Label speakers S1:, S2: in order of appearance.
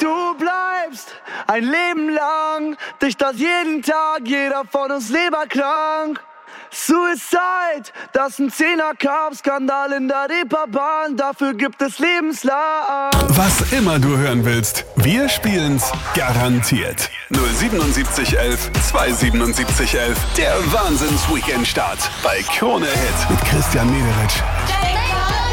S1: du bleibst ein Leben lang, dich das jeden Tag, jeder von uns leberkrank. Suicide, das ein 10er-Carb-Skandal in der Reeperbahn, dafür gibt es lebenslang.
S2: Was immer du hören willst, wir spielen's garantiert. 07711 27711, der Wahnsinns-Weekend-Start bei Krone Hit mit Christian Mederitsch.